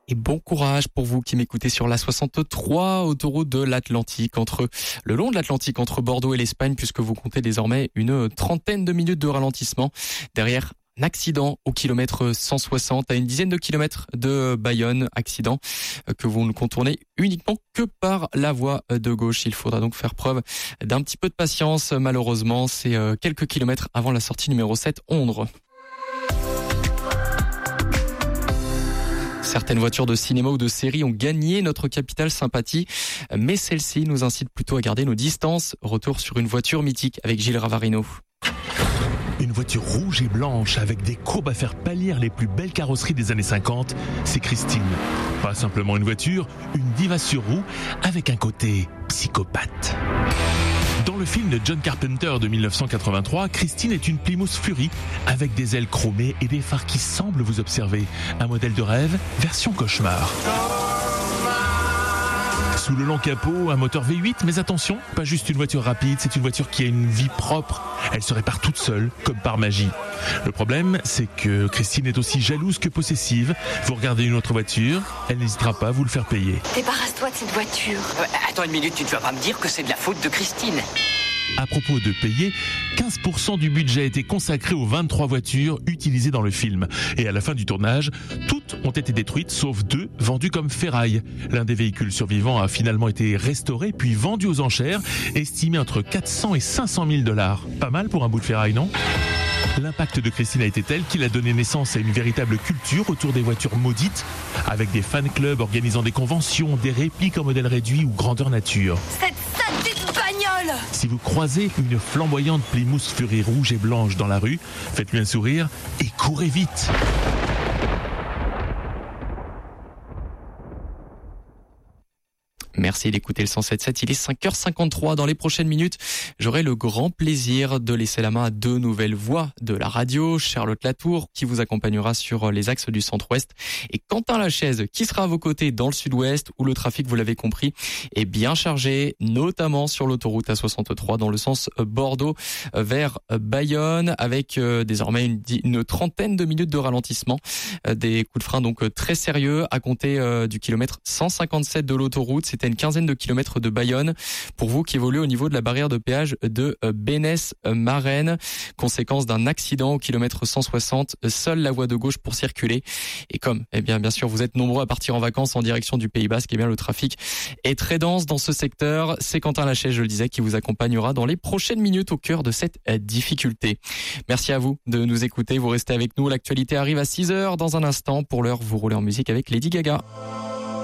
Et bon courage pour vous qui m'écoutez sur la 63, autoroute de l'Atlantique, le long de l'Atlantique entre Bordeaux et l'Espagne, puisque vous comptez désormais une trentaine de minutes de ralentissement derrière un accident au kilomètre 160 à une dizaine de kilomètres de Bayonne, accident que vous ne contournez uniquement que par la voie de gauche. Il faudra donc faire preuve d'un petit peu de patience. Malheureusement, c'est quelques kilomètres avant la sortie numéro 7, Ondres. Certaines voitures de cinéma ou de série ont gagné notre capitale sympathie, mais celle-ci nous incite plutôt à garder nos distances. Retour sur une voiture mythique avec Gilles Ravarino. Une voiture rouge et blanche avec des courbes à faire pâlir les plus belles carrosseries des années 50, c'est Christine. Pas simplement une voiture, une diva sur roue avec un côté psychopathe. Dans le film de John Carpenter de 1983, Christine est une Plymouth Fury avec des ailes chromées et des phares qui semblent vous observer. Un modèle de rêve, version cauchemar. Sous le long capot, un moteur V8, mais attention, pas juste une voiture rapide, c'est une voiture qui a une vie propre. Elle se répare toute seule, comme par magie. Le problème, c'est que Christine est aussi jalouse que possessive. Vous regardez une autre voiture, elle n'hésitera pas à vous le faire payer. Débarrasse-toi de cette voiture. Attends une minute, tu ne vas pas me dire que c'est de la faute de Christine. À propos de payer, 15% du budget a été consacré aux 23 voitures utilisées dans le film. Et à la fin du tournage, toutes ont été détruites, sauf 2 vendues comme ferraille. L'un des véhicules survivants a finalement été restauré, puis vendu aux enchères, estimé entre 400 et 500 000 $. Pas mal pour un bout de ferraille, non ? L'impact de Christine a été tel qu'il a donné naissance à une véritable culture autour des voitures maudites, avec des fan clubs organisant des conventions, des répliques en modèle réduit ou grandeur nature. Cette saleté de bagnole! Si vous croisez une flamboyante Plymouth Fury rouge et blanche dans la rue, faites-lui un sourire et courez vite. Merci d'écouter le 107.7, il est 5h53. Dans les prochaines minutes, j'aurai le grand plaisir de laisser la main à 2 nouvelles voix de la radio. Charlotte Latour, qui vous accompagnera sur les axes du centre-ouest, et Quentin Lachaise, qui sera à vos côtés dans le sud-ouest, où le trafic, vous l'avez compris, est bien chargé, notamment sur l'autoroute A63 dans le sens Bordeaux vers Bayonne, avec désormais une trentaine de minutes de ralentissement. Des coups de frein donc très sérieux à compter du kilomètre 157 de l'autoroute. C'était une quinzaine de kilomètres de Bayonne. Pour vous qui évoluez au niveau de la barrière de péage de Bénesse-Marennes, conséquence d'un accident au kilomètre 160, seule la voie de gauche pour circuler. Et comme, bien sûr, vous êtes nombreux à partir en vacances en direction du Pays Basque, le trafic est très dense dans ce secteur. C'est Quentin Lachaise, je le disais, qui vous accompagnera dans les prochaines minutes au cœur de cette difficulté. Merci à vous de nous écouter. Vous restez avec nous. L'actualité arrive à 6h dans un instant. Pour l'heure, vous roulez en musique avec Lady Gaga.